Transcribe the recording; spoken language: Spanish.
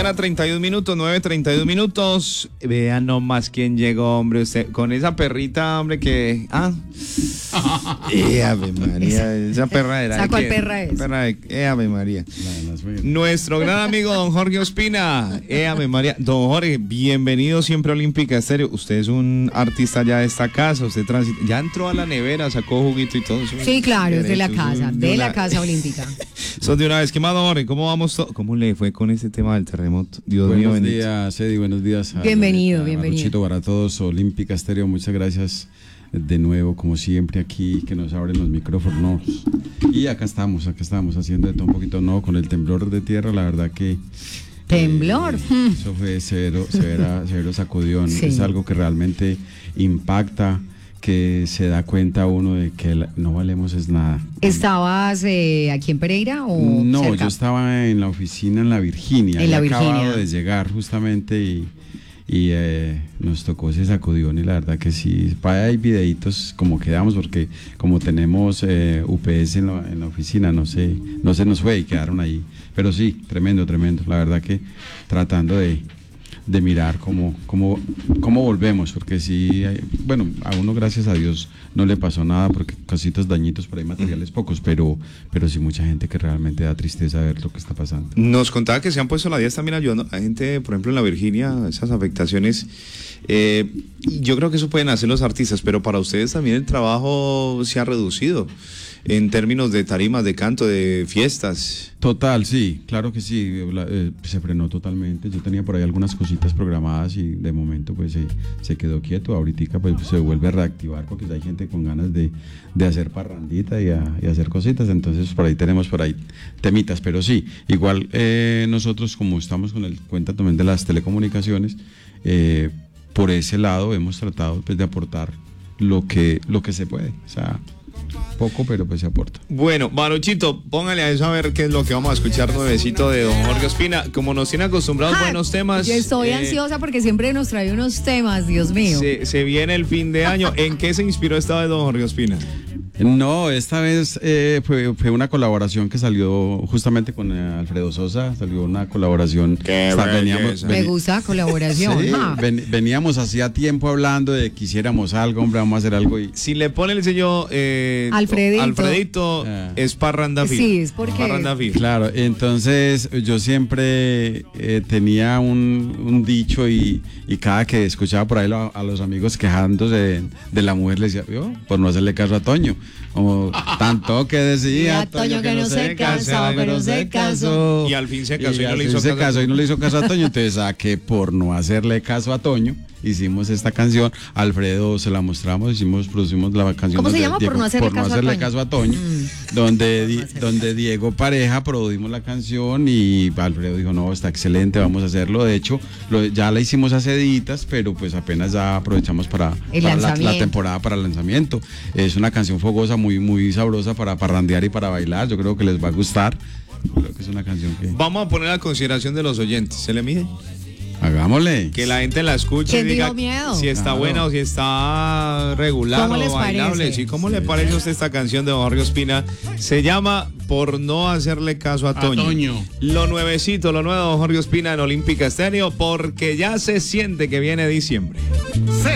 mañana, 31 minutos, 9:31 minutos. Vean nomás quién llegó, hombre. Usted, con esa perrita, hombre, que... Ave María, esa perra era... ¿Cuál perra es? Perra de... Ave María. Nuestro gran amigo don Jorge Ospina. Ave María. Don Jorge, bienvenido siempre a Olímpica Estéreo. Usted es un artista ya de esta casa. Usted ya entró a la nevera, sacó juguito y todo. Sí, claro, es de la casa olímpica. Son de una vez. ¿Qué más, don Jorge? ¿Cómo vamos? ¿Cómo le fue con ese tema del terremoto? Dios mío, buenos días, Eddie, buenos días. Bienvenido. Luchito, para todos, Olímpica Estéreo, muchas gracias de nuevo, como siempre, aquí, que nos abren los micrófonos. Y acá estamos haciendo de todo un poquito, no, con el temblor de tierra, la verdad que... ¿Temblor? Eso fue severo sacudión, sí. Es algo que realmente impacta, que se da cuenta uno de que no valemos es nada. ¿Estabas aquí en Pereira o no, cerca? Yo estaba en la oficina en la Virginia. Acabado de llegar justamente y nos tocó ese sacudión y la verdad que sí, hay videitos como quedamos porque como tenemos UPS en la oficina, no se nos fue y quedaron ahí, pero sí, tremendo, la verdad que tratando de mirar cómo volvemos, porque sí, bueno, a uno gracias a Dios no le pasó nada, porque casitos dañitos por ahí, materiales pocos, pero sí mucha gente que realmente da tristeza ver lo que está pasando. Nos contaba que se han puesto la 10 también ayudando a gente, por ejemplo en la Virginia, esas afectaciones, yo creo que eso pueden hacer los artistas, pero para ustedes también el trabajo se ha reducido en términos de tarimas, de canto, de fiestas. Total, sí, claro que sí, se frenó totalmente. Yo tenía por ahí algunas cositas programadas y de momento pues se quedó quieto. Ahorita pues se vuelve a reactivar porque hay gente con ganas de hacer parrandita y hacer cositas, entonces por ahí tenemos temitas, pero sí, igual nosotros como estamos con el cuenta también de las telecomunicaciones, por ese lado hemos tratado pues de aportar lo que se puede, o sea, poco, pero pues se aporta. Bueno, Maruchito, póngale a eso a ver qué es lo que vamos a escuchar nuevecito de don Jorge Ospina. Como nos tiene acostumbrados buenos temas. Yo estoy ansiosa porque siempre nos trae unos temas, Dios mío. Se viene el fin de año. ¿En qué se inspiró esta vez don Jorge Ospina? No, esta vez fue una colaboración que salió justamente con Alfredo Sosa, salió una colaboración. Me gusta colaboración. Sí, veníamos hacía tiempo hablando de que hiciéramos algo, hombre, vamos a hacer algo. Si le pone el sello Alfredito es Parranda Fil. Sí, es porque... Parranda Fil. Claro, entonces yo siempre tenía un dicho y cada que escuchaba por ahí a los amigos quejándose de la mujer, les decía, yo, por no hacerle caso a Toño. Como tanto que decía Toño que no se casaba, pero se casó. Y al fin se casó y no le hizo caso a Toño. Entonces, que por no hacerle caso a Toño, hicimos esta canción. Alfredo se la mostramos, producimos la canción. ¿Cómo se llama? Diego, por no hacerle caso a Toño. Donde Diego Pareja produjimos la canción y Alfredo dijo, no, está excelente, vamos a hacerlo. De hecho, ya la hicimos hace días, pero pues apenas ya aprovechamos para la temporada, para el lanzamiento. Es una canción fogosa, muy, muy sabrosa para parrandear y para bailar. Yo creo que les va a gustar. Creo que es una canción que... Vamos a poner a consideración de los oyentes. ¿Se le mide? Hagámosle. Que la gente la escuche y diga si está buena o si está regular o bailable. Sí, ¿cómo le parece a usted esta canción de don Jorge Ospina? Se llama Por no hacerle caso a Toño. Lo nuevecito, lo nuevo de don Jorge Ospina en Olímpica Estéreo, porque ya se siente que viene diciembre.